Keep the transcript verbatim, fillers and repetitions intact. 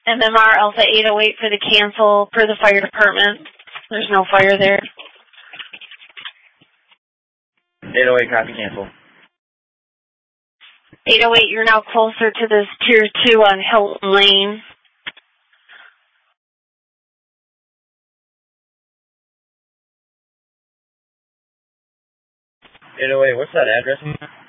M M R Alpha eight oh eight for the cancel per the fire department. There's no fire there. eight oh eight, copy, cancel. eight oh eight, you're now closer to this tier two on Hilton Lane. eight oh eight, what's that address?